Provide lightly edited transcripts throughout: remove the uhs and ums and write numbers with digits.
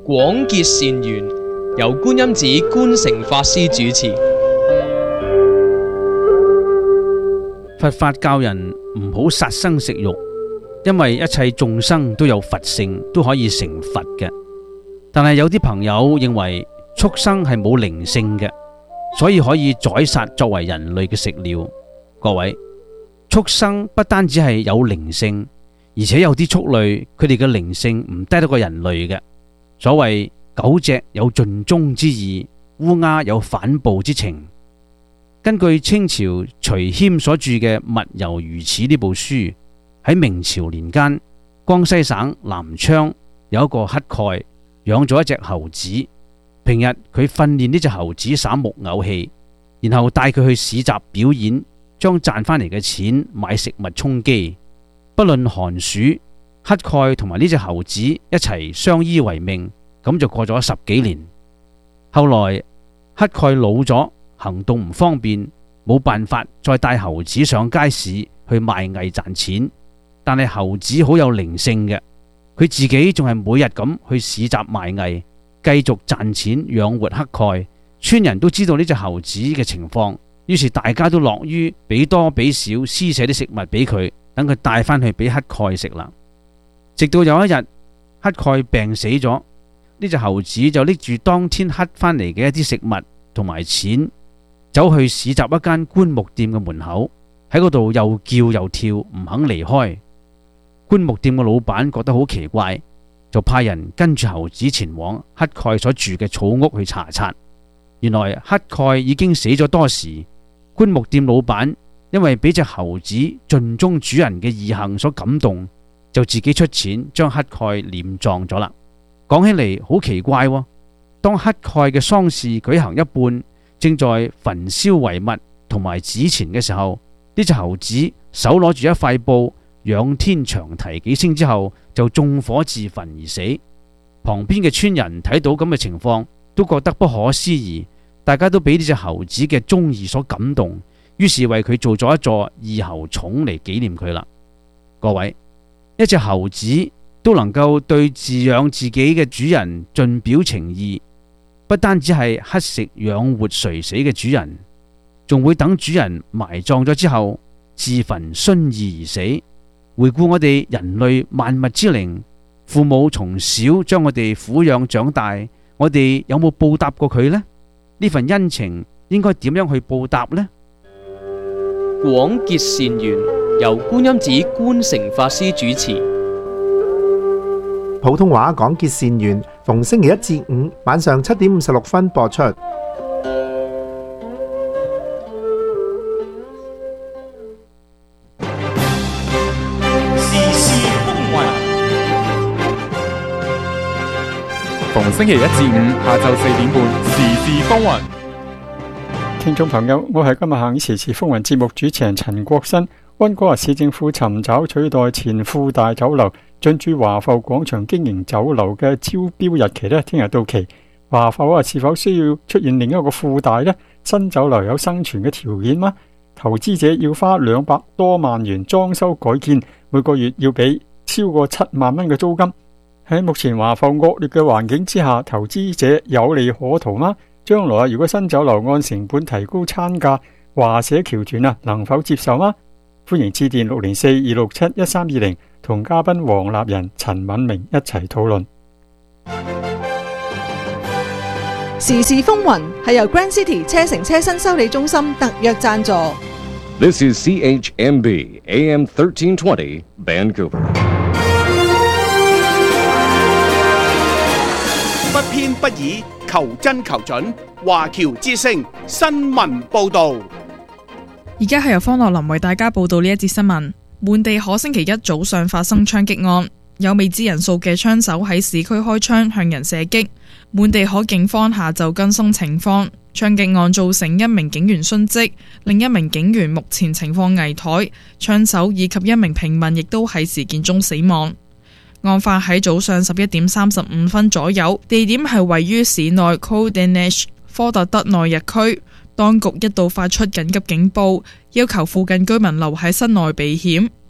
廣結善緣，由觀音寺觀誠法師主持。 佛法教人唔好殺生食肉，因為一切眾生都有佛性，都可以成佛嘅。但係有啲朋友認為畜生係冇靈性嘅，所以可以宰殺作為人類嘅食料。各位，畜生不單止係有靈性，而且有啲畜類佢哋嘅靈性唔低得過人類嘅。所謂狗隻有盡忠之意，烏鴉有反哺之情。根據清朝徐謙所著嘅《物猶如此》呢部書，喺明朝年間，江西省南昌有一個乞丐養咗一隻猴子。平日佢訓練呢隻猴子耍木偶戲，然後帶佢去市集表演，將賺翻嚟嘅錢買食物充飢。不論寒暑，乞丐同埋呢隻猴子一齊相依為命，咁就過咗10幾年。後來乞丐老咗，行動唔方便，冇辦法再帶猴子上街市去賣藝賺錢。但係猴子好有靈性嘅，佢自己仲係每日咁去市集賣藝，繼續賺錢養活乞丐。村人都知道呢隻猴子嘅情況，於是大家都樂於俾多俾少施捨啲食物俾佢，等佢帶翻去俾乞丐食啦。直到有一日，乞丐病死咗，呢隻猴子就拎住當天乞翻嚟嘅一啲食物同埋錢，走去市集一間棺木店嘅門口，喺嗰度又叫又跳，唔肯離開。棺木店嘅老闆覺得好奇怪，就派人跟住猴子前往乞丐所住嘅草屋去查察。原來乞丐已經死咗多時，棺木店老闆因為俾隻猴子盡忠主人嘅義行所感動，就自己出錢將乞丐殮葬咗啦。講起嚟好奇怪喎，當乞丐嘅喪事舉行一半，正在焚燒遺物同埋紙錢嘅時候，呢隻猴子手攞住一塊布，仰天長啼幾聲之後，就縱火自焚而死。旁邊嘅村人睇到咁嘅情況，都覺得不可思議，大家都俾呢隻猴子嘅忠義所感動，於是為佢做咗一座義猴冢嚟紀念佢啦。各位，一隻猴子都能夠對飼養自己嘅主人盡表情意，不單止係乞食養活垂死嘅主人，仲會等主人埋葬咗之後自焚殉意而死。回顧我哋人類萬物之靈，父母從小將我哋撫養長大，我哋有冇報答過佢呢？呢份恩情應該點樣去報答呢？ 廣結善緣，由觀音寺觀誠法師主持。 普通話廣結善緣，逢星期1至5晚上7點56分播出。 逢星期1至5下晝4點半，時事風雲。 聽眾朋友，我係今日行時事風雲節目主持人陳國新。溫哥華市政府尋找取代前富大酒樓進駐華埠廣場經營酒樓嘅招標日期呢，聽日到期。華埠是否需要出現另一個富大呢？新酒樓有生存嘅條件嗎？投資者要花200多萬元裝修改建，每個月要俾超過7萬蚊嘅租金。喺目前華埠惡劣嘅環境之下，投資者有利可圖嗎？將來如果新酒樓按成本提高餐價，華社僑團能否接受嗎？歡迎致電604-267-1320，同嘉賓黃立仁、陳敏明一齊討論。 時事風雲係由 Grand City 車城車身修理中心特約贊助。 This is CHMB AM 1320 Vancouver。 不偏不倚，求真求準。華僑之聲新聞報道。 而家係由方樂林為大家報道呢一節新聞。滿地可星期一早上發生槍擊案，有未知人數嘅槍手喺市區開槍向人射擊。滿地可警方下晝更新情況，槍擊案造成1名警員殉職，另1名警員目前情況危殆，槍手以及1名平民亦都喺事件中死亡。案發喺早上11點35分左右，地點係位於市內 Coldinage 科特德內日區。當局一度發出緊急警報，要求附近居民留喺室內避險。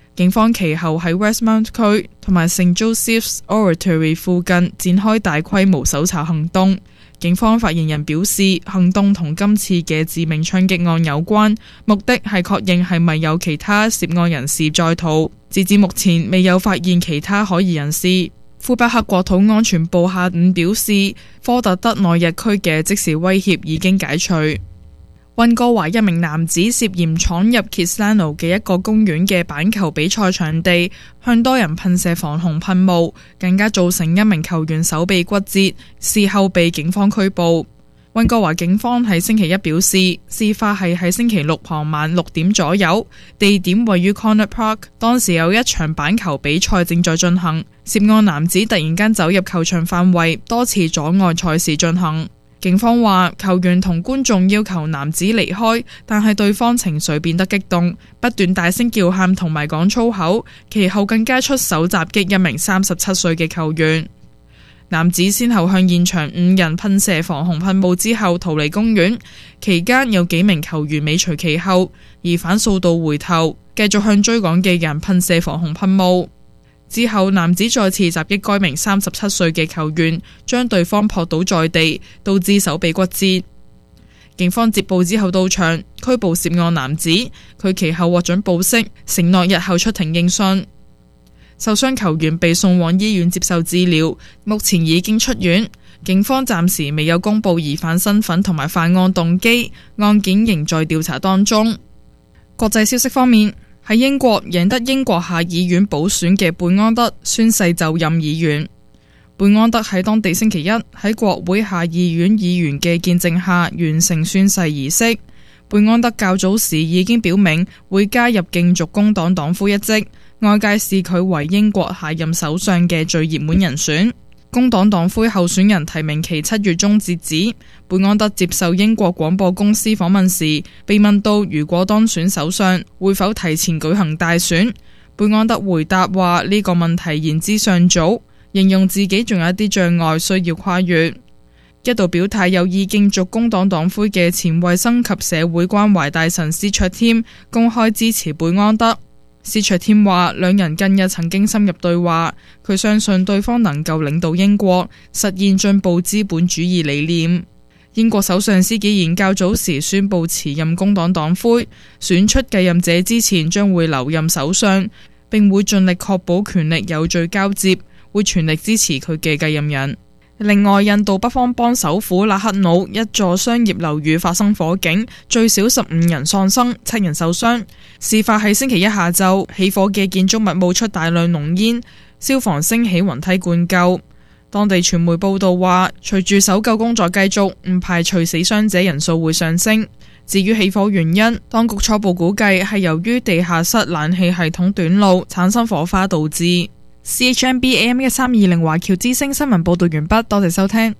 警方其後喺 Westmount 區同埋 St. Joseph's Oratory 附近展開大規模搜查行動。警方發言人表示，行動同今次嘅致命槍擊案有關，目的係確認係咪有其他涉案人士在逃。截至目前，未有發現其他可疑人士。魁北克國土安全部下午表示，科特德內日區嘅即時威脅已經解除。溫哥華一名男子涉嫌闖入 Kitsilano 嘅一個公園嘅板球比賽場地，向多人噴射防洪噴霧，更加造成一名球員手臂骨折，事後被警方拘捕。溫哥華警方喺星期一表示，事發係喺星期六傍晚6點左右，地點位於 Connaught Park， 當時有一場板球比賽正在進行，涉案男子突然間走入球場範圍，多次阻礙賽事進行。警方話，球員同觀眾要求男子離開，但係對方情緒變得激動，不斷大聲叫喊同埋講粗口，其後更加出手襲擊一名37歲嘅球員。男子先後向現場5人噴射防洪噴霧之後逃離公園，期間有幾名球員尾隨其後，疑犯數度回頭，繼續向追趕嘅人噴射防洪噴霧。之後，男子再次襲擊該名37歲嘅球員，將對方撲倒在地，導致手臂骨折。警方接報之後到場，拘捕涉案男子，佢其後獲准保釋，承諾日後出庭應訊。受傷球員被送往醫院接受治療，目前已經出院。警方暫時未有公布疑犯身份同埋犯案動機，案件仍在調查當中。國際消息方面，喺英國贏得英國下議院補選嘅貝安德宣誓就任議員。貝安德喺當地星期一喺國會下議院議員嘅見證下完成宣誓儀式。貝安德較早時已經表明會加入競逐工黨黨魁一職，外界視佢為英國下任首相嘅最熱門人選。工黨黨魁候選人提名期7月中截止。貝安德接受英國廣播公司訪問時，被問到如果當選首相，會否提前舉行大選？貝安德回答話呢個問題言之尚早，形容自己仲有一啲障礙需要跨越。一度表態有意競逐工黨黨魁嘅前衛生及社會關懷大臣施卓添公開支持貝安德。施卓添話，兩人近日曾經深入對話，佢相信對方能夠領導英國實現進步資本主義理念。英國首相施紀賢較早時宣布辭任工黨黨魁，選出繼任者之前將會留任首相，並會盡力確保權力有序交接，會全力支持佢嘅繼任人。另外，印度北方邦首府拉克努一座商業樓宇發生火警，最少15人喪生，7人受傷。事發喺星期一下晝，起火嘅建築物冒出大量濃煙，消防升起雲梯灌救。當地傳媒報道話，隨住搜救工作繼續，唔排除死傷者人數會上升。至於起火原因，當局初步估計係由於地下室冷氣系統短路產生火花導致。CHMB AM 1320華僑之聲新聞報道完畢，多謝收聽。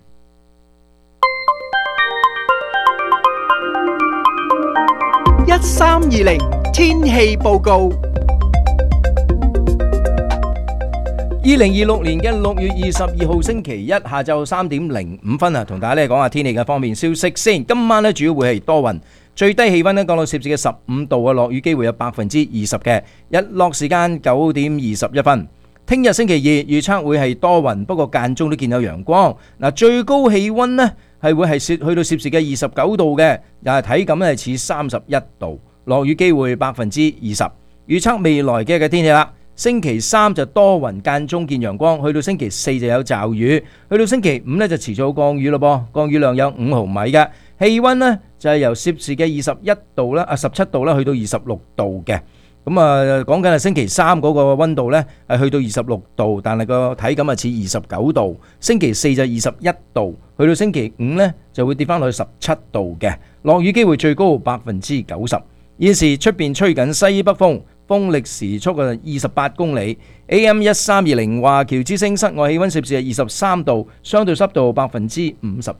1320天氣報告。 2026年嘅6月22號星期一下晝3點05分啊，同大家講下天氣嘅方面消息先。今晚呢主要會係多雲，最低氣溫呢降到攝氏嘅15度啊，落雨機會有20%嘅，日落時間9點21分。聽日星期二預測會係多雲，不過間中都見有陽光。嗱，最高氣溫呢係會係去到攝氏嘅29度嘅，但係體感呢係似31度，落雨機會20%。預測未來幾日嘅天氣啦，星期三就多雲間中見陽光，去到星期四就有驟雨，去到星期五呢就遲早降雨咯噃，降雨量有5毫米嘅，氣溫呢就係由攝氏嘅21度啦，17度啦，去到26度嘅。咁講緊係星期三嗰個溫度呢係去到26度，但係個體感係似29度。星期四就21度，去到星期五呢就會跌翻落去17度嘅，落雨機會最高90%。現時出邊吹緊西北風，風力時速28公里。AM 1320華僑之聲，室外氣溫攝氏係23度，相對濕度57%。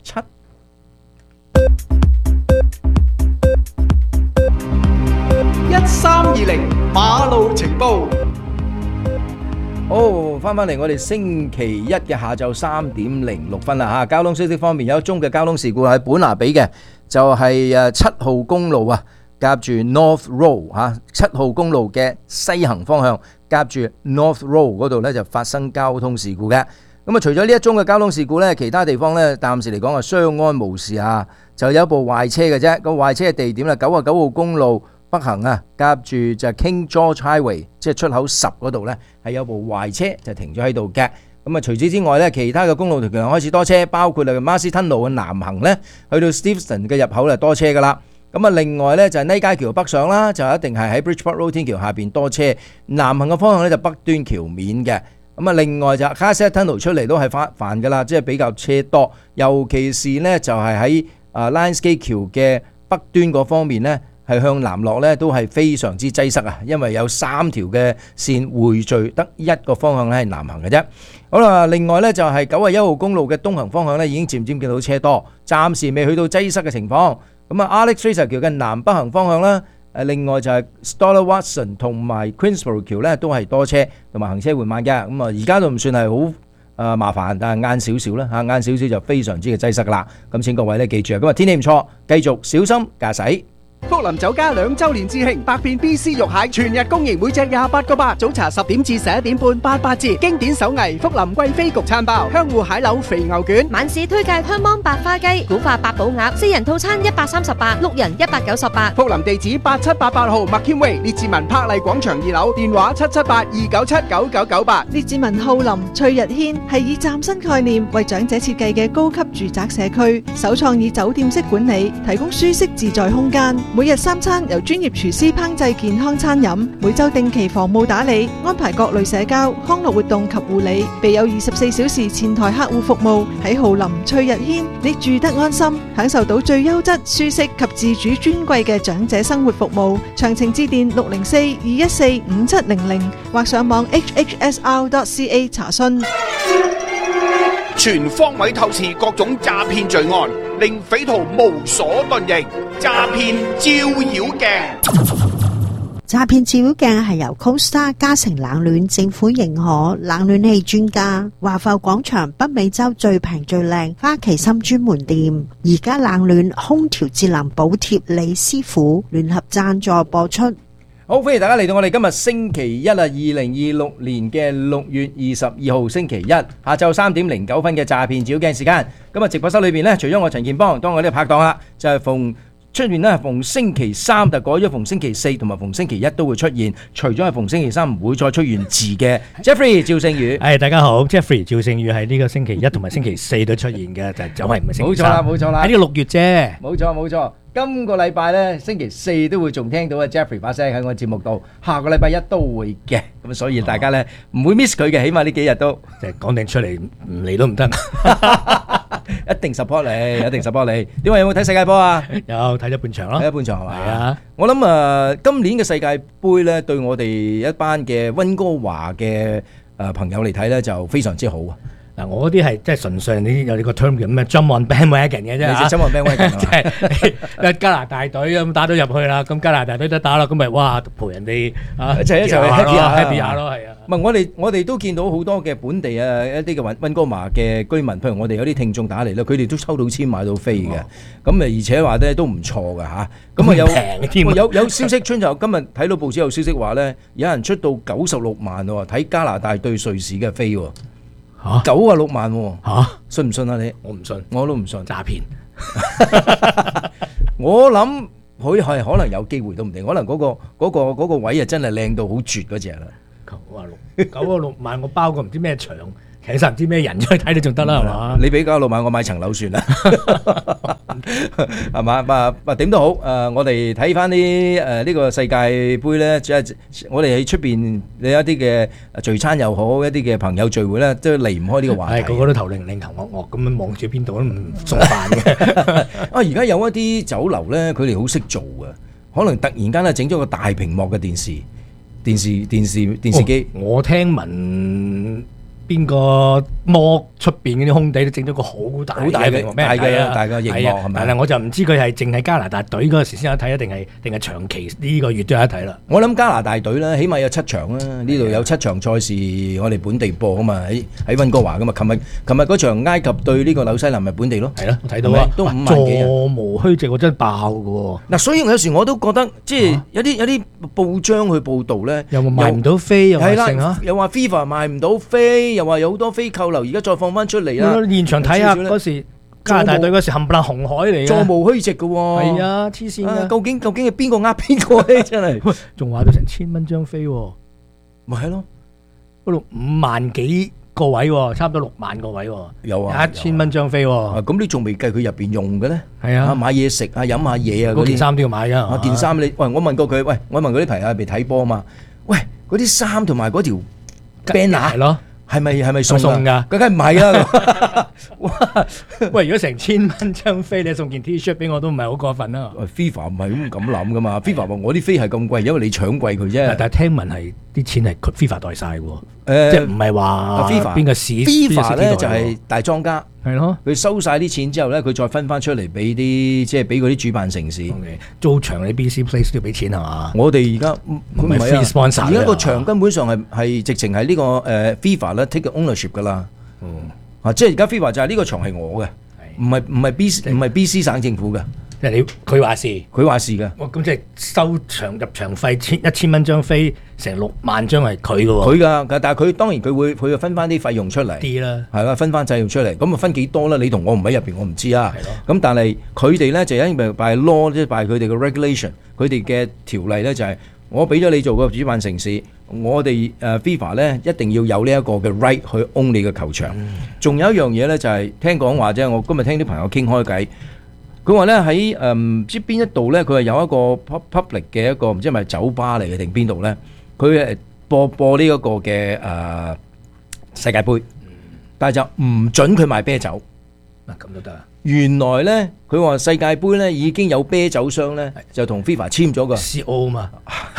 1320馬路情報。 翻返嚟我哋星期一嘅下晝3點06分啦吓。交通消息方面，有一宗嘅交通事故喺本拿比嘅，就係7號公路啊， 夾住 North Road 7號公路嘅西行方向，夾住 North Road 嗰度呢就發生交通事故嘅。咁啊，除咗呢一宗嘅交通事故呢，其他地方呢暫時嚟講係相安無事啊，就有一部壞車嘅啫。個壞車嘅地點呢，99號公路北行啊，夾住就 King George Highway， 即係出口10嗰度呢，係有部壞車就停咗喺度嘅。咁啊，除此之外呢，其他嘅公路同樣開始多車，包括Marcy Tunnel嘅南行呢，去到 Steveston 嘅入口就多車噶啦。咁啊，另外呢，就係呢街橋北上啦，就一定係喺 Bridgeport Road 天橋下邊多車。南行嘅方向呢，就北端橋面嘅。咁啊，另外就 Cassett Tunnel 出嚟都係煩噶啦，即係比較車多，尤其是呢，就係喺Lionsgate 橋嘅北端嗰方面呢，係向南落呢，都係非常之擠塞啊，因為有3條嘅線匯聚，得一個方向咧係南行嘅啫。好啦，另外呢，就係91號公路嘅東行方向呢，已經漸漸見到車多，暫時未去到擠塞嘅情況。咁啊 Alex Fraser 橋嘅南北行方向啦，另外就係 Stoller Watson 同埋 Queensborough 橋呢，都係多車同埋行車緩慢嘅。咁啊，而家都唔算係好麻煩，但係晏少少啦，晏少少就非常之嘅擠塞啦。咁請各位呢記住啊，今日天氣唔錯，繼續小心駕駛。 福林酒家2週年致慶，百片 BC 肉蟹全日供應，每隻28個8，早茶10點至11點半88折。經典手藝福林貴妃焗餐包，香芋蟹柳肥牛卷， 晚市推介香芒白花雞、古法八寶鴨，4人套餐138，6人198。 福林地址8788號麥堅威，列治文柏麗廣場2樓，電話778-297-9998。 列治文浩林翠日軒係以嶄新概念為長者設計嘅高級住宅社區，首創以酒店式管理，提供舒適自在空間。每日3餐由專業廚師烹製健康餐飲，每週定期房務打理，安排各類社交、康樂活動及護理，備有24小時前台客戶服務。喺浩林翠日軒，你住得安心，享受到最優質、舒適及自主尊貴嘅長者生活服務。詳情致電604-214-5700或上網 hhsr.ca 查詢。 全方位透視各種詐騙罪案，令匪徒無所遁形。詐騙照妖鏡， 詐騙照妖鏡係由 CoStar 嘉誠冷暖政府認可冷暖氣專家，華埠廣場北美洲最平最靚花旗參專門店，而家冷暖空調節能補貼李師傅聯合贊助播出。 好，歡迎大家嚟到我哋今日星期一啊，2026年嘅6月22號星期一下晝3點09分嘅詐騙照妖鏡時間。今日直播室裏邊呢，除咗我陳健邦當我呢個拍檔啦，就係出現咧，逢星期3就改咗逢星期4同埋逢星期1都會出現，除咗係逢星期3唔會再出現字嘅 Jeffrey 趙聖宇。 大家好 ，Jeffrey 趙聖宇係呢個星期1同埋星期4都出現嘅，就係唔係星期3。 冇錯啦， 喺呢個6月啫。 冇錯。今個禮拜咧，星期4都會仲聽到啊 Jeffrey 把聲喺我節目度，下個禮拜1都會嘅，咁所以大家咧唔會 miss 佢嘅，起碼呢幾日都即係講定出嚟，唔嚟都唔得。 一定 support 你。點解有冇睇世界波啊？ 有睇咗半場咯， 睇咗半場係嘛？ 係啊。 我諗今年嘅世界盃咧，對我哋一班嘅溫哥華嘅朋友嚟睇咧，就非常之好啊！ 嗱，我嗰啲係即係純粹你有呢個 term 叫咩 jump on bandwagon 嘅啫， 你係 jump on bandwagon 即係加拿大隊咁打到入去啦，咁加拿大隊都打啦，咁咪哇陪人哋一齊 happy 下咯，係啊！ 唔係我哋都見到好多嘅本地啊一啲嘅溫哥華嘅居民，譬如我哋有啲聽眾打嚟啦，佢哋都抽到籤買到飛嘅，咁而且話咧都唔錯㗎嚇，咁啊有消息出就今日睇到報紙有消息話咧，有人出到96萬喎，睇加拿大對瑞士嘅飛喎。96萬喎，信唔信啊你？ 我唔信， 我都唔信， 詐騙。 我諗佢係可能有機會都唔定，可能嗰個位啊真係靚到好絕嗰隻啦。 96萬我包個唔知咩場，其實唔知咩人出去睇你仲得啦係嘛？ 你俾96萬我買層樓算啦，係嘛？點都好，我哋睇翻啲呢個世界盃咧，即係我哋喺出邊有一啲嘅聚餐又好，一啲嘅朋友聚會咧，都離唔開呢個話題。 個個都頭擰頭惡惡咁樣望住邊度都唔送飯嘅。 而家有一啲酒樓咧，佢哋好識做嘅，可能突然間咧整咗個大屏幕嘅電視機。 我聽聞邊個摩出邊嗰啲空地都整咗個好大嘅屏幕俾人睇啊， 大嘅熒幕係咪？ 但係我就唔知佢係淨係加拿大隊嗰時先有得睇啊，定係長期呢個月都有得睇啦。 我諗加拿大隊咧，起碼有7場啦。呢度有7場賽事，我哋本地播啊嘛，喺溫哥華噶嘛。琴日嗰場埃及對呢個紐西蘭咪本地咯。 係咯，我睇到啊， 都5萬幾人， 座無虛席喎，真係爆㗎喎。 嗱，所以有時我都覺得即係有啲報章去報導咧， 又賣唔到飛，又話剩啊， 又話 FIFA 賣唔到飛，又話有好多飛扣留，而家再放翻出嚟啦。 現場睇下嗰時加拿大隊嗰時冚唪唥紅海嚟嘅， 座無虛席嘅喎。 係啊，黐線嘅。 究竟係邊個呃邊個咧？真係仲話到成1000蚊張飛喎， 咪係咯， 嗰度5萬幾個位喎，差唔多6萬個位喎， 有啊 ，1000蚊張飛喎。 咁你仲未計佢入邊用嘅咧？ 係啊， 買嘢食啊，飲下嘢啊， 嗰件衫都要買㗎。 件衫我問過佢，我問嗰啲朋友係咪睇波啊嘛？喂，嗰啲衫同埋嗰條 banner 係咯。 係咪送㗎？ 梗係唔係啦！ 喂，如果成1000蚊張飛，你送件 T-shirt 俾我都唔係好過分啦。 FIFA 唔係咁諗噶嘛 ，FIFA 話我啲飛係咁貴，因為你搶貴佢啫。 但係聽聞係啲錢係 FIFA 代晒喎，即係唔係話邊個市 FIFA 咧就係大莊家， 係咯， 佢收晒啲錢之後咧，佢再分翻出嚟俾啲即係俾嗰啲主辦城市租場，你 BC Place 都要俾錢係嘛？ 我哋而家唔係 free sponsor， 而家個場根本上係直情係呢個FIFA 咧 take ownership 噶啦。即係而家 FIFA 就係呢個場係我嘅，唔係 BC 省政府嘅， 即係佢話事， 佢話事嘅。 咁即係收場入場費1000蚊張飛，成6萬張係佢嘅喎。 佢㗎，但係佢當然佢會分翻啲費用出嚟， 啲啦， 係啦，分翻費用出嚟。咁啊分幾多啦？你同我唔喺入邊，我唔知啊。咁但係佢哋咧就因為 by law 即係 by 佢哋嘅 regulation，佢哋嘅條例咧就係我俾咗你做個主辦城市。我哋FIFA 咧一定要有呢一個嘅 right 去 own 你嘅球場。仲有一樣嘢咧就係聽講話啫，我今日聽啲朋友傾開偈，佢話咧喺唔知邊一度咧，佢係有一個 public 嘅一個唔知係咪酒吧嚟嘅定邊度咧，佢播呢一個嘅世界盃，但係就唔準佢賣啤酒。 嗱咁都得啊！ 原來咧，佢話世界盃咧已經有啤酒商咧就同 FIFA 簽咗個 CO 嘛。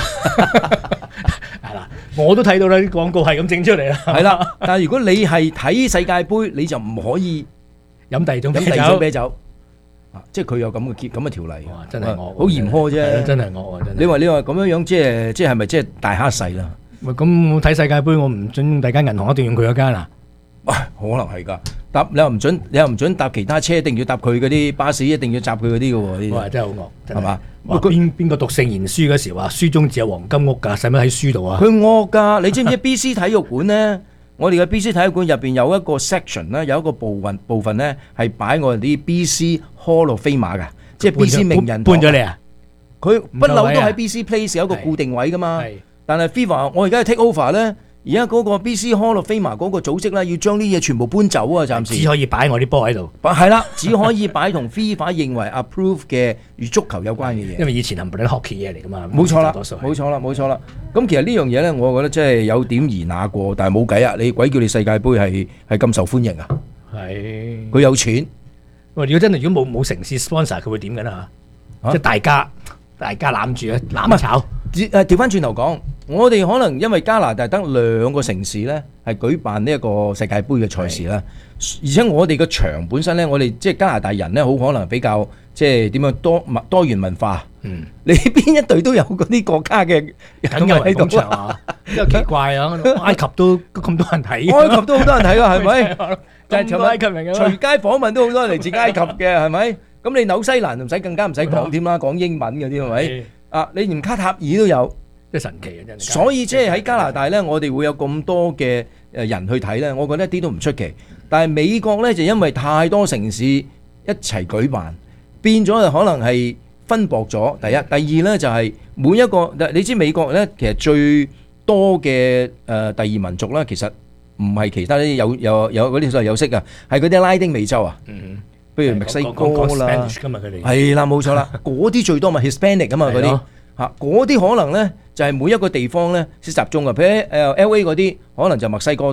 係啦，我都睇到啦，啲廣告係咁整出嚟啦。 係啦，但係如果你係睇世界盃，你就唔可以飲第二種啤酒。 即係佢有咁嘅條例。 哇！真係惡， 好嚴苛啫。 真係惡啊！真係。 你話咁樣即係咪即係大蝦細啦？ 喂，咁我睇世界盃，我唔準大間銀行一定用佢嗰間啊？ 可能係㗎。你又唔準搭其他車，一定要搭佢嗰啲巴士，一定要搭佢嗰啲嘅喎。 哇！真係好惡，係嘛？ 邊個讀聖賢書嗰時話書中只有黃金屋㗎，使乜喺書度啊？ 佢惡㗎！你知唔知 BC 體育館咧？我哋嘅 BC 體育館入邊有一個 section 咧，有一個部分咧係擺我哋啲 BC Hall of Fame 㗎，即係 BC 名人堂。 搬咗你啊？ 佢不嬲都喺 BC Place 有一個固定位㗎嘛。但係 FIFA 我而家係 take over 咧。而家嗰個 BC Hall of Fame 嗰個組織咧，要將啲嘢全部搬走啊！暫時只可以擺我啲波喺度。 係啦，只可以擺同 FIFA 認為 approve 嘅與足球有關嘅嘢。 因為以前係唔係啲 hockey 嘢嚟㗎嘛。 冇錯啦。咁其實呢樣嘢咧，我覺得真係有點兒那過，但係冇計啊！你鬼叫你世界盃係咁受歡迎啊？係。佢有錢。 喂，如果真係如果冇城市 sponsor，佢會點㗎啦？即係大家攬住啊，攬炒。 調翻轉頭講，我哋可能因為加拿大得2個城市咧係舉辦呢一個世界盃嘅賽事啦，而且我哋個場本身咧，我哋即係加拿大人咧，好可能比較即係點樣多元文化。你邊一隊都有嗰啲國家嘅人喺度啊，比較奇怪啊！埃及都咁多人睇， 埃及都好多人睇㗎，係咪？ 但係埃及人嘅隨街訪問都好多人嚟自埃及嘅，係咪？咁你紐西蘭更加唔使講添啦，講英文嗰啲係咪？你連卡塔爾都有， 真係神奇啊！真係。 所以即係喺加拿大咧，我哋會有咁多嘅人去睇咧，我覺得一啲都唔出奇。但係美國咧就因為太多城市一齊舉辦，變咗就可能係分薄咗。第一，第二咧就係每一個你知美國咧其實最多嘅第二民族啦，其實唔係其他啲有嗰啲所謂有色啊，係嗰啲拉丁美洲啊。譬如墨西哥啦，係啦，冇錯啦，嗰啲最多咪 Hispanic 啊嘛，嗰啲嚇，嗰啲可能咧就係每一個地方咧先集中嘅，譬如LA 嗰啲可能就墨西哥多，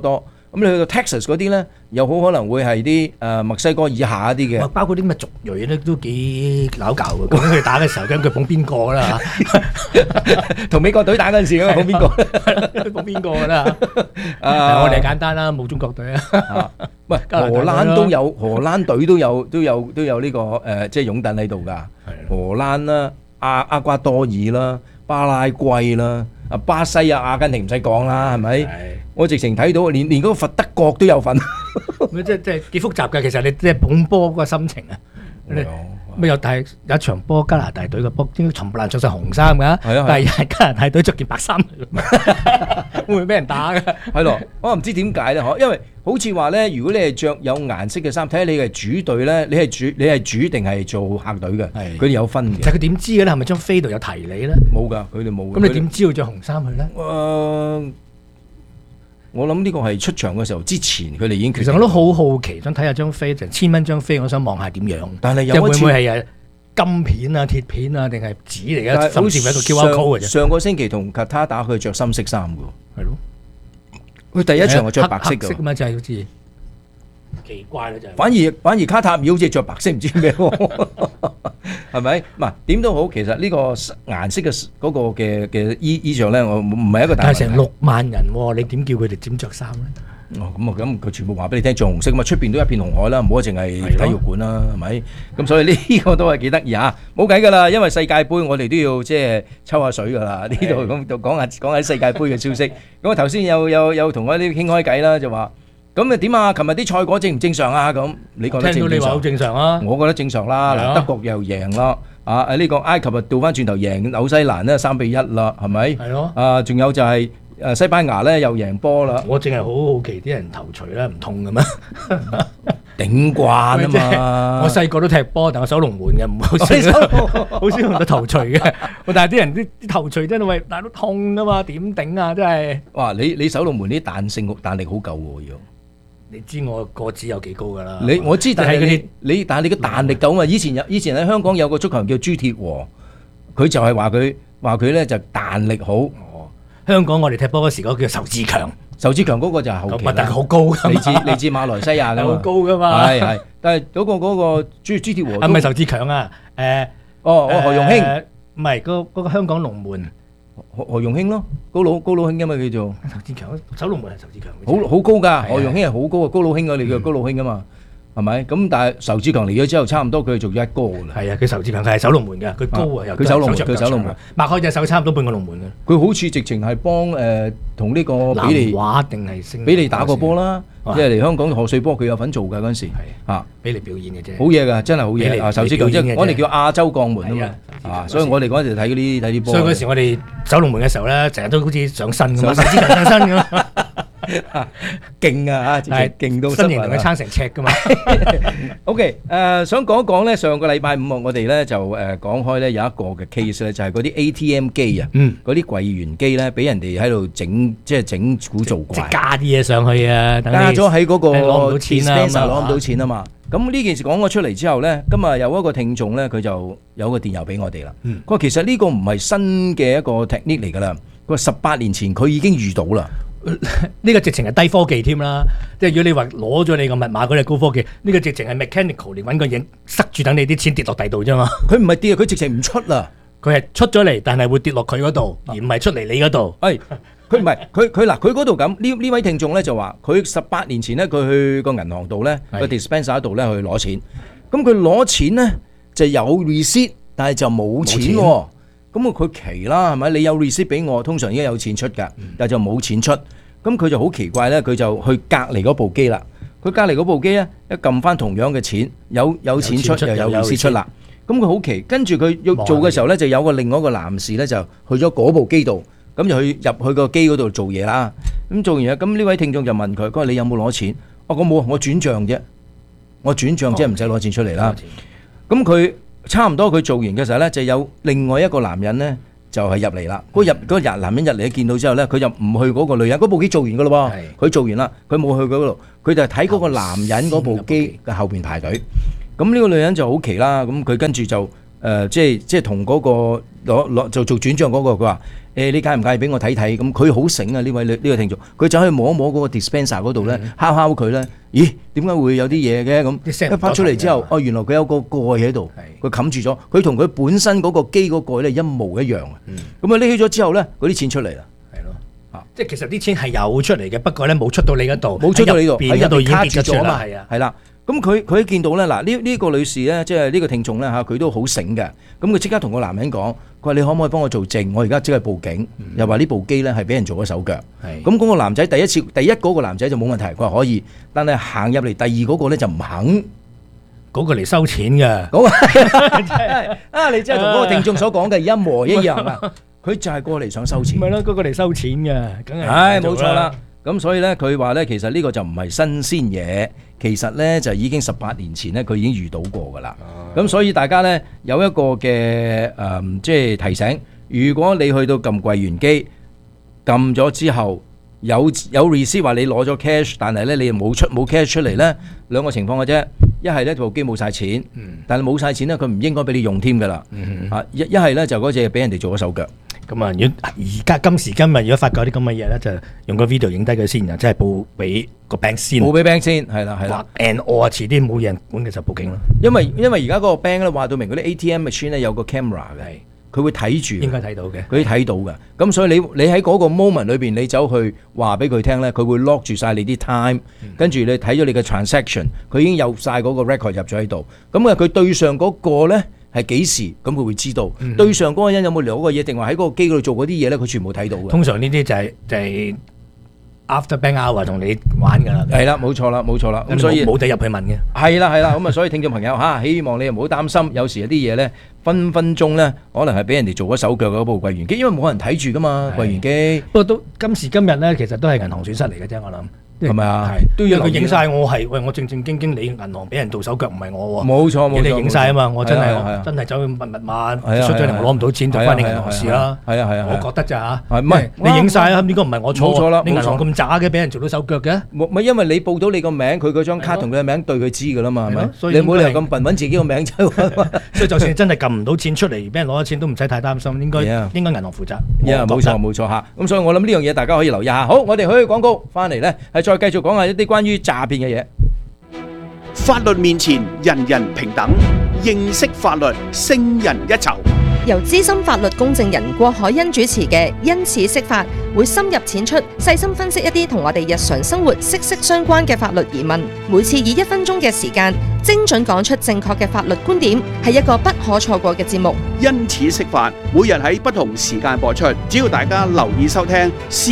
咁你去到 Texas 嗰啲咧，又好可能會係啲墨西哥以下一啲嘅， 包括啲咩族裔咧都幾拗教嘅。究竟佢打嘅時候，究竟佢捧邊個啦？ 同美國隊打嗰陣時，咁捧邊個？ 捧邊個㗎啦？我哋簡單啦，冇中國隊啊。 喂，荷蘭都有，荷蘭隊都有呢個即係擁躉喺度㗎。荷蘭啦、厄瓜多爾啦、巴拉圭啦、巴西啊、阿根廷唔使講啦，係咪？我直情睇到連嗰個佛德國都有份。 即係幾複雜嘅，其實你即係捧波嗰個心情啊。咩有一場波加拿大隊嘅波，應該全部人着晒紅衫㗎，但係加拿大隊着件白衫，會唔會俾人打㗎？ 係咯，我唔知點解咧，因為好似話咧，如果你係着有顏色嘅衫，睇下你係主隊咧，你係主定係做客隊嘅，佢哋有分嘅。 但係佢點知嘅咧？係咪張飛度有提你咧？ 冇㗎，佢哋冇。 咁你點知道着紅衫去咧？ 我諗呢個係出場嘅時候之前，佢哋已經決定。 其實我都好好奇，想睇下張飛，成1000蚊張飛，我想望下點樣。 但係有一次會唔會係金片啊、鐵片啊，定係紙嚟嘅？甚至係一個 QR code 嘅啫。 上個星期同卡塔打，佢着深色衫㗎。 係咯。 佢第一場係着白色㗎。 黑色嘛，就係好似奇怪啦，就係。 反而卡塔爾好似着白色，唔知咩喎。係咪？唔係點都好，其實呢個顏色嘅嗰個嘅衣裳咧，我唔係一個大問題。 但係成6萬人喎，你點叫佢哋點着衫咧？ 咁佢全部話俾你聽着紅色嘛，出邊都一片紅海啦，唔好淨係體育館啦，係咪？咁所以呢個都係幾得意嚇，冇計㗎啦，因為世界盃我哋都要即係抽下水㗎啦。呢度咁就講下世界盃嘅消息。咁我頭先有同我啲傾開偈啦，就話。咁啊點啊？琴日啲賽果正唔正常啊？咁你覺得正唔正常？ 聽到你話好正常啊！ 我覺得正常啦。嗱，德國又贏啦，呢個埃及啊調翻轉頭贏紐西蘭咧3-1啦，係咪？ 係咯。 仲有就係西班牙咧又贏波啦。 我淨係好好奇啲人頭槌咧唔痛嘅咩？ 頂慣啊嘛！ 我細個都踢波，但我守龍門嘅，唔好少用到頭槌嘅。但係啲人啲頭槌真係喂，但係都痛啊嘛，點頂啊？真係。 哇！你守龍門啲彈力好夠喎要。 你知我個子有幾高㗎啦？ 我知，但係你嘅彈力夠嘛？以前喺香港有個足球人叫朱鐵和，佢就係話佢咧就彈力好。 香港我哋踢波嗰時嗰個叫仇志強， 仇志強嗰個就係後期啦， 但係好高㗎嘛， 嚟自馬來西亞㗎嘛， 好高㗎嘛。 係，但係嗰個朱鐵和唔係仇志強啊？ 何容興唔係嗰個香港龍門。 何容興咯，高佬興㗎嘛叫做。 仇志強，守龍門係仇志強。 好高㗎，何容興係好高啊，高佬興我哋叫高佬興㗎嘛，係咪？咁但係仇志強嚟咗之後，差唔多佢做咗一哥㗎啦。 係啊，佢仇志強佢係守龍門㗎，佢高啊又。 佢守龍門， 擘開隻手差唔多半個龍門㗎。 佢好似直情係幫同呢個比利華定係比利打過波啦。即係嚟香港賀歲波，佢有份做㗎嗰陣時， 俾你表演嘅啫。 好嘢㗎，真係好嘢啊！仇志強即係我哋叫亞洲鋼門啊嘛，所以我哋嗰陣時睇啲波。 所以嗰時我哋守龍門嘅時候咧，成日都好似上身咁嘛，仇志強上身咁嘛， 勁啊嚇！係勁到身形同佢撐成尺㗎嘛。 OK， 想講一講咧，上個禮拜五我哋咧就講開咧有一個嘅 case 咧，就係嗰啲 ATM 機啊，嗰啲櫃員機咧，俾人哋喺度整蠱做怪， 即係加啲嘢上去啊， 加咗喺嗰個攞唔到錢啊， 攞唔到錢啊嘛。咁呢件事講咗出嚟之後咧，今日有一個聽眾咧，佢就有個電郵俾我哋啦。佢話其實呢個唔係新嘅一個 technique 嚟㗎啦。佢話18年前佢已經遇到啦。 呢個直情係低科技添啦，即係如果你話攞咗你個密碼嗰啲高科技，呢個直情係 mechanical 嚟揾個嘢塞住等你啲錢跌落地度啫嘛。 佢唔係跌，佢直情唔出啦。 佢係出咗嚟，但係會跌落佢嗰度，而唔係出嚟你嗰度。 係佢唔係佢嗰度咁。呢位聽眾咧就話佢18年前咧，佢去個銀行度咧個 dispenser 度咧去攞錢。咁佢攞錢咧就有 receipt，但係就冇錢喎。咁佢奇啦，係咪？你有 receipt 俾我，通常已經有錢出㗎，但係就冇錢出。咁佢就好奇怪咧，佢就去隔離嗰部機啦。佢隔離嗰部機咧，一撳翻同樣嘅錢，有錢出又有 receipt 出啦。咁佢好奇，跟住佢要做嘅時候咧，就有另外一個男士咧就去咗嗰部機度，咁就入去個機嗰度做嘢啦。咁做完嘢，咁呢位聽眾就問佢：佢話你有冇攞錢？我冇，我轉帳啫。我轉帳即係唔使攞錢出嚟啦。咁佢差唔多佢做完嘅時候咧，就有另外一個男人咧就係入嚟啦。嗰男人入嚟見到之後咧，佢就唔去嗰個女人嗰部機做完噶咯喎。佢做完啦，佢冇去嗰度，佢就睇嗰個男人嗰部機嘅後邊排隊。咁呢個女人就好奇啦，咁佢跟住就即係同嗰個攞就做轉帳嗰個，佢話你介唔介意俾我睇睇？咁佢好醒啊！呢位呢個聽眾，佢就去摸一摸嗰個 dispenser 嗰度咧，敲敲佢咧。咦？點解會有啲嘢嘅咁？一拍出嚟之後，原來佢有個蓋喺度，佢冚住咗。佢同佢本身嗰個機嗰蓋咧一模一樣啊！咁啊拎起咗之後咧，嗰啲錢出嚟啦。係咯， 即係其實啲錢係有出嚟嘅，不過咧冇出到你嗰度， 冇出到你度， 喺入邊已經跌咗啦。 係啊，係啦。咁佢見到咧，嗱呢個女士咧，即係呢個聽眾咧嚇，佢都好醒嘅。咁佢即刻同個男人講，佢話你可唔可以幫我做證？我而家即刻報警，又話呢部機咧係俾人做咗手腳。咁嗰個男仔第一嗰個男仔就冇問題，佢話可以，但係行入嚟第二嗰個咧就唔肯， 嗰個嚟收錢嘅。 嗰個你真係同嗰個聽眾所講嘅一模一樣啊！佢就係過嚟想收錢。 咪咯，嗰個嚟收錢嘅，梗係。 係冇錯啦。咁所以咧，佢話咧，其實呢個就唔係新鮮嘢，其實咧就已經18年前咧，佢已經遇到過噶啦。咁所以大家咧有一個嘅即係提醒，如果你去到撳櫃員機，撳咗之後有 receipt 話你攞咗 cash， 但係咧你冇 cash 出嚟咧，兩個情況嘅啫。一係咧部機冇晒錢，但係冇晒錢咧，佢唔應該俾你用添噶啦。一係咧就嗰隻俾人哋做咗手腳。 咁啊！如果而家今時今日，如果發覺啲咁嘅嘢咧，就用個 video 影低佢先，然後即係報俾個 bank 先。 報俾 bank 先，係啦係啦。 and 我啊，遲啲冇人管嘅就報警啦。 因為而家嗰個 bank 咧話到明，嗰啲 ATM machine 咧有個 camera 嘅，佢會睇住。應該睇到嘅。佢睇到嘅。咁所以你喺嗰個 moment 裏邊，你走去話俾佢聽咧，佢會 lock 住晒你啲 time，跟住你睇咗你嘅 transaction，佢已經有晒嗰個 record 入咗喺度。咁啊，佢對上嗰個咧。係幾時咁佢會知道？對上嗰個人有冇攞過嘢，定話喺嗰個機嗰度做嗰啲嘢咧？佢全部睇到嘅。通常呢啲就係 after bank hour 同你玩㗎啦。 係啦，冇錯啦，冇錯啦。咁所以冇得入去問嘅。 係啦，係啦。咁啊，所以聽眾朋友嚇，希望你又唔好擔心，有時有啲嘢咧，分鐘咧，可能係俾人哋做咗手腳嗰部櫃員機，因為冇人睇住㗎嘛，櫃員機。 不過都今時今日咧，其實都係銀行損失嚟嘅啫，我諗。 係咪啊？ 都要佢影晒我係，喂，我正正經經你銀行俾人做手腳，唔係我喎。 冇錯冇錯， 你影晒啊嘛，我真係走去問密碼，出咗嚟我攞唔到錢，就關你銀行事啦。 係啊係啊， 我覺得咋嚇？ 唔係你影晒啊？應該唔係我錯。 冇錯啦， 你銀行咁渣嘅，俾人做到手腳嘅？ 冇，因為你報到你個名，佢嗰張卡同佢嘅名對佢知㗎啦嘛，係咪？ 你冇理由咁笨揾自己個名就。 所以就算真係撳唔到錢出嚟，俾人攞咗錢都唔使太擔心，應該銀行負責。 冇錯冇錯嚇。咁所以我諗呢樣嘢大家可以留意下。好，我哋去廣告翻嚟咧，係再繼續講下一啲關於詐騙嘅嘢。 法律面前人人平等，認識法律勝人一籌。 由資深法律公證人郭海欣主持嘅《因此釋法》，會深入淺出，細心分析一啲同我哋日常生活息息相關嘅法律疑問。每次以1分鐘嘅時間，精準講出正確嘅法律觀點，係一個不可錯過嘅節目。 因此釋法，每日喺不同時間播出，只要大家留意收聽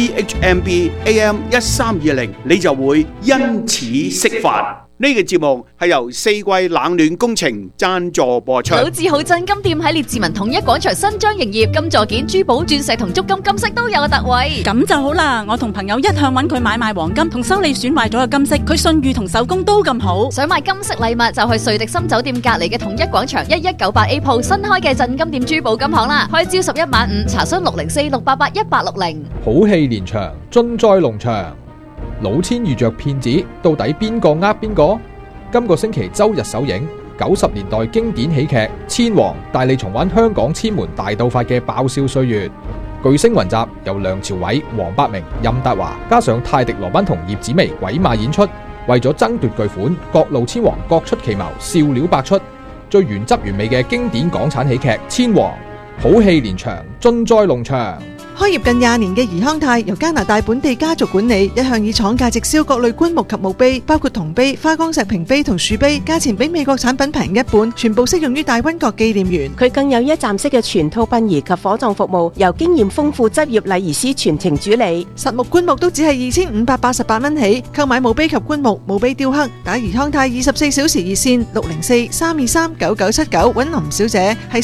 CHMB AM 1320，你就會因此釋法。呢個節目係由四季冷暖工程贊助播出。 老字號鎮金店喺列治文統一廣場新張營業，金座件、珠寶、鑽石同足金金飾都有特惠。 咁就好啦，我同朋友一向揾佢買賣黃金同修理損壞咗嘅金飾，佢信譽同手工都咁好。 想買金飾禮物就去瑞迪森酒店隔離嘅統一廣場1198A 鋪新開嘅鎮金店珠寶金行啦。開朝11晚5，查詢604-688-1860。 好戲連場，盡在龍場。老千遇着騙子，到底邊個呃邊個？今個星期周日首映90年代經典喜劇《千王》，帶你重溫香港千門大鬥法嘅爆笑歲月。巨星雲集，由梁朝偉、黃百鳴、任達華加上泰迪羅賓同葉子楣鬼馬演出，為咗爭奪巨款，各路千王各出奇謀，笑料百出。最原汁原味嘅經典港產喜劇《千王》，好戲連場，盡在龍場。 開業近20年嘅怡康泰由加拿大本地家族管理，一向以廠價直銷各類棺木及墓碑，包括銅碑、花崗石瓶碑同樹碑，價錢比美國產品平一半，全部適用於大溫角紀念園。 佢更有一站式嘅全套殯儀及火葬服務，由經驗豐富執業禮儀師全程主理。 實木棺木都只係2588蚊起，購買墓碑及棺木、墓碑雕刻，打怡康泰24小時熱線604-323-9979，揾林小姐係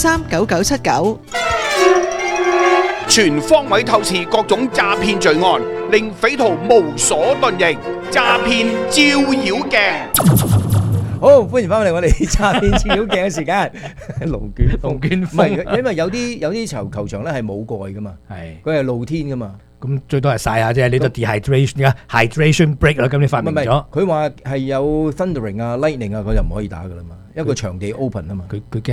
323-9979。 全方位透視各種詐騙罪案，令匪徒無所遁形。詐騙照妖鏡， 好歡迎翻嚟我哋詐騙照妖鏡嘅時間。龍捲風唔係，因為有啲球場咧係冇蓋噶嘛，佢係露天噶嘛。 咁最多係曬下啫，呢度 dehydration break 啦，咁你發明咗。 佢話係有 thundering 啊、lightning 啊，佢就唔可以打噶啦嘛。一個場地 open 啊嘛， 佢驚